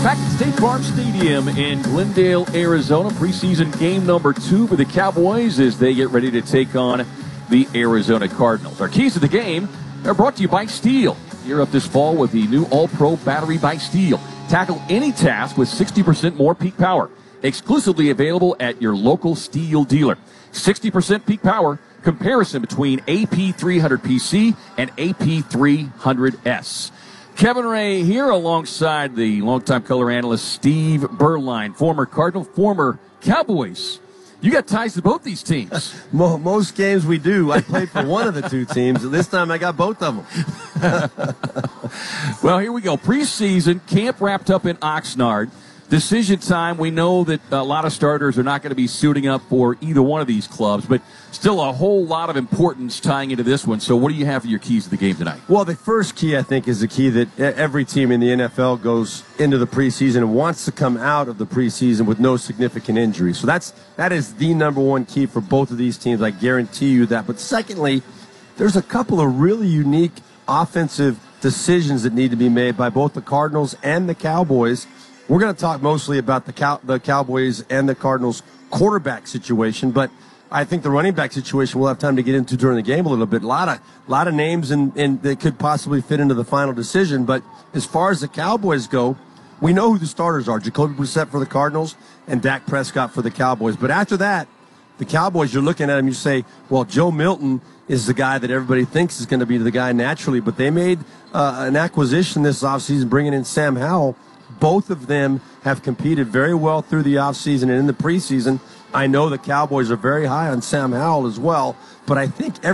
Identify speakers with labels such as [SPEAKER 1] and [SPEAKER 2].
[SPEAKER 1] Back at State Farm Stadium in Glendale, Arizona, preseason game number 2 for the Cowboys as they get ready to take on the Arizona Cardinals. Our keys to the game are brought to you by Steel. Gear up this fall with the new All-Pro battery by Steel. Tackle any task with 60% more peak power. Exclusively available at your local Steel dealer. 60% peak power. Comparison between AP300PC and AP300S. Kevin Ray here alongside the longtime color analyst Steve Berline, former Cardinal, former Cowboys. You got ties to both these teams.
[SPEAKER 2] Most games we do. I played for one of the two teams. This time I got both of them.
[SPEAKER 1] Well, here we go. Preseason camp wrapped up in Oxnard. Decision time. We know that a lot of starters are not going to be suiting up for either one of these clubs, but still a whole lot of importance tying into this one. So what do you have for your keys to the game tonight?
[SPEAKER 2] Well, the first key, I think, is the key that every team in the NFL goes into the preseason and wants to come out of the preseason with no significant injury. So that is the number one key for both of these teams. I guarantee you that. But secondly, there's a couple of really unique offensive decisions that need to be made by both the Cardinals and the Cowboys. We're going to talk mostly about the Cowboys and the Cardinals quarterback situation, but I think the running back situation we'll have time to get into during the game a little bit. A lot of names that could possibly fit into the final decision, but as far as the Cowboys go, we know who the starters are. Jacoby Brissett for the Cardinals and Dak Prescott for the Cowboys. But after that, the Cowboys, you're looking at them, you say, well, Joe Milton is the guy that everybody thinks is going to be the guy naturally, but they made an acquisition this offseason bringing in Sam Howell. Both of them have competed very well through the offseason and in the preseason. I know the Cowboys are very high on Sam Howell as well, but I think